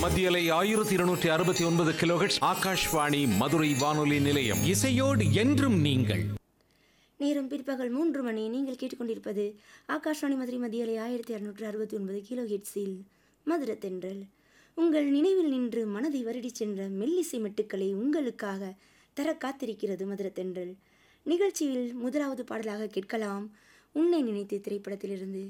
மத்தியலை 1269 கிலோஹெர்ட்ஸ் ஆகாஷ்வாணி மதுரை வானொலி நிலையம். இசையோடு என்றும் நீங்கள். நேரம் பிற்பகல் 3 மணி. நீங்கள் கேட்டுக்கொண்டிருப்பது ஆகாஷ்வாணி மதுரை மத்தியலை 1669 கிலோ ஹெர்ட்ஸில் மதுர தென்றல். உங்கள் நினைவில் நின்று மனதை வருடி சென்ற மெல்லிசை மெட்டுக்களை உங்களுக்காக தர காத்திருக்கிறது மதுர தென்றல். நிகழ்ச்சியில் முதலாவது பாடலாக கேட்கலாம் உன்னை நினைத்து திரைப்படத்திலிருந்து